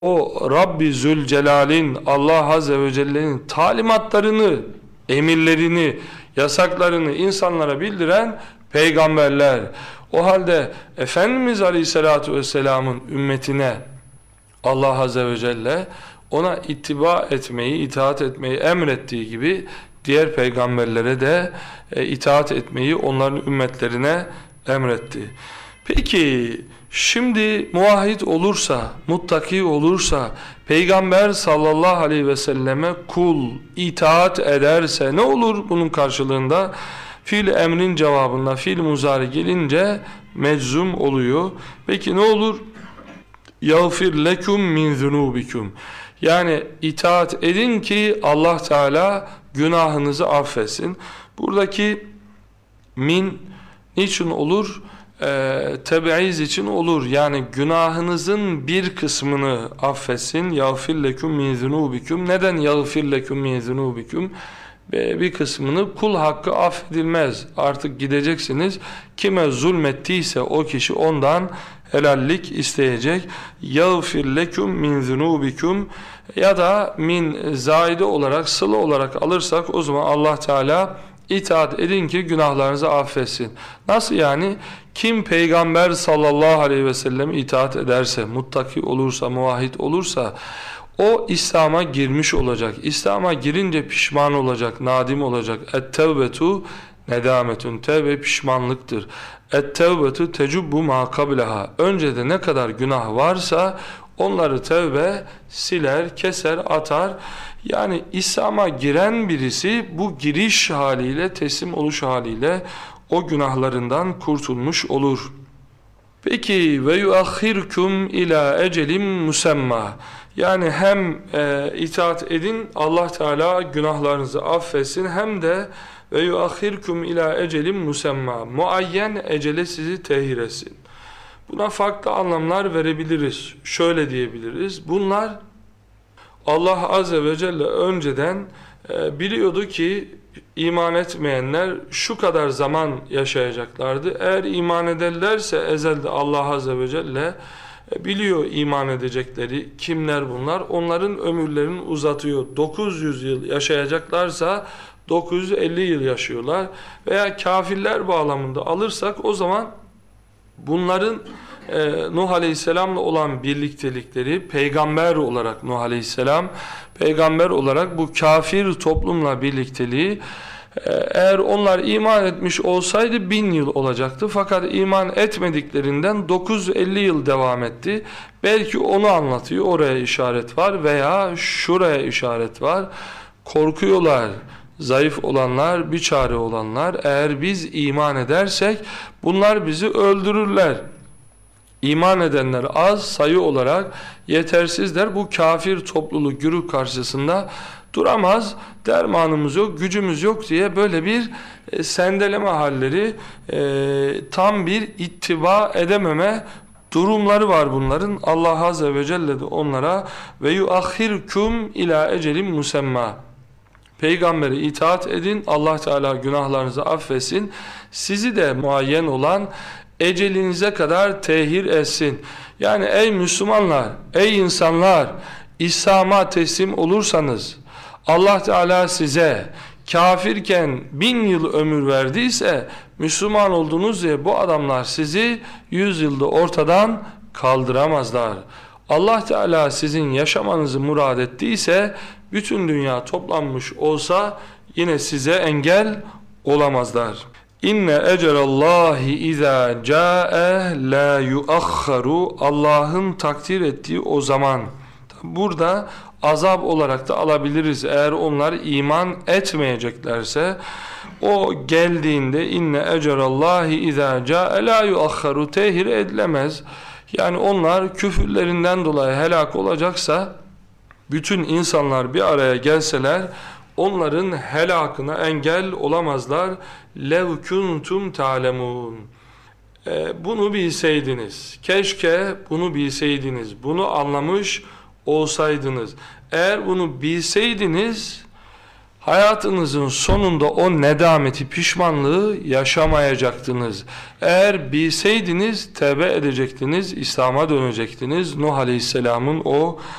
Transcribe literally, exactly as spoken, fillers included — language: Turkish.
o Rabbi Zülcelal'in, Allah Azze ve Celle'nin talimatlarını, emirlerini, yasaklarını insanlara bildiren peygamberler. O halde Efendimiz Aleyhisselatü Vesselam'ın ümmetine Allah Azze ve Celle ona ittiba etmeyi, itaat etmeyi emrettiği gibi diğer peygamberlere de e, itaat etmeyi onların ümmetlerine emretti. Peki şimdi muvahhid olursa, muttaki olursa, peygamber sallallahu aleyhi ve selleme kul, itaat ederse ne olur bunun karşılığında? Fiil emrin cevabında fiil muzari gelince meczum oluyor. Peki ne olur? يَغْفِرْ لَكُمْ مِنْ ذُنُوبِكُمْ. Yani itaat edin ki Allah Teala günahınızı affetsin. Buradaki min niçin olur? Ee, tebiiz için olur. Yani günahınızın bir kısmını affetsin. يَغْفِرْ لَكُمْ مِنْ ذُنُوبِكُمْ. Neden يَغْفِرْ لَكُمْ مِنْ ذُنُوبِكُمْ? Bir kısmını, kul hakkı affedilmez. Artık gideceksiniz. Kime zulmettiyse o kişi ondan helallik isteyecek. يَغْفِرْ لَكُمْ مِنْ ذُنُوبِكُمْ. Ya da min zaide olarak, sıla olarak alırsak o zaman Allah Teala itaat edin ki günahlarınızı affetsin. Nasıl yani? Kim peygamber sallallahu aleyhi ve sellem itaat ederse, muttaki olursa, muvahhid olursa o İslam'a girmiş olacak. İslam'a girince pişman olacak, nadim olacak. Et-tevbetu nedametun. Tevbe pişmanlıktır. Et-tevbetu tecubbu ma kableha. Öncede ne kadar günah varsa onları tevbe siler, keser, atar. Yani İslam'a giren birisi bu giriş haliyle, teslim oluş haliyle o günahlarından kurtulmuş olur. Peki ve yuahhirkum ila ecelin musemma. Yani hem e, itaat edin, Allah Teala günahlarınızı affetsin, hem de ve yuahhirkum ila ecelin musemma. Muayyen ecele sizi tehir etsin. Buna farklı anlamlar verebiliriz. Şöyle diyebiliriz. Bunlar Allah Azze ve Celle önceden e, biliyordu ki iman etmeyenler şu kadar zaman yaşayacaklardı. Eğer iman ederlerse ezelde Allah Azze ve Celle e, biliyor iman edecekleri kimler bunlar. Onların ömürlerini uzatıyor. dokuz yüz yıl yaşayacaklarsa dokuz yüz elli yıl yaşıyorlar. Veya kafirler bağlamında alırsak o zaman bunların e, Nuh Aleyhisselam'la olan birliktelikleri, peygamber olarak Nuh Aleyhisselam, peygamber olarak bu kafir toplumla birlikteliği, e, eğer onlar iman etmiş olsaydı bin yıl olacaktı. Fakat iman etmediklerinden dokuz yüz elli yıl devam etti. Belki onu anlatıyor, oraya işaret var veya şuraya işaret var. Korkuyorlar. Zayıf olanlar, biçare olanlar, eğer biz iman edersek bunlar bizi öldürürler. İman edenler az sayı olarak yetersizler. Bu kafir topluluğu güruh karşısında duramaz, dermanımız yok, gücümüz yok diye böyle bir e, sendeleme halleri, e, tam bir ittiba edememe durumları var bunların. Allah Azze ve Celle de onlara ve yuahhirkum ila ecelin musemma. Peygambere itaat edin, Allah Teala günahlarınızı affetsin, sizi de muayyen olan ecelinize kadar tehir etsin. Yani ey Müslümanlar, ey insanlar, İslam'a teslim olursanız, Allah Teala size kafirken bin yıl ömür verdiyse, Müslüman oldunuz diye bu adamlar sizi yüz yılda ortadan kaldıramazlar. Allah Teala sizin yaşamanızı murad ettiyse, bütün dünya toplanmış olsa yine size engel olamazlar. İnne ecelallahi izâ câe la yuakharu. Allah'ın takdir ettiği o zaman. Burada azap olarak da alabiliriz. Eğer onlar iman etmeyeceklerse, o geldiğinde inne ecelallahi izâ câe la yuakharu, tehir edilemez. Yani onlar küfürlerinden dolayı helak olacaksa, bütün insanlar bir araya gelseler onların helakına engel olamazlar. lev kuntum ta'lemun. Ee, bunu bilseydiniz, keşke bunu bilseydiniz, bunu anlamış olsaydınız. Eğer bunu bilseydiniz hayatınızın sonunda o nedameti, pişmanlığı yaşamayacaktınız. Eğer bilseydiniz tevbe edecektiniz, İslam'a dönecektiniz. Nuh Aleyhisselam'ın o